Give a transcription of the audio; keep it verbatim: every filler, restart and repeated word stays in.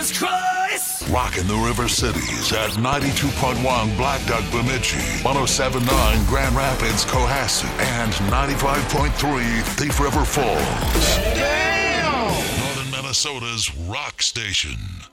Jesus Christ! Rocking the River Cities at ninety-two point one Black Duck Bemidji, one oh seven point nine Grand Rapids Cohasset, and ninety-five point three Thief River Falls. Damn! Northern Minnesota's rock station.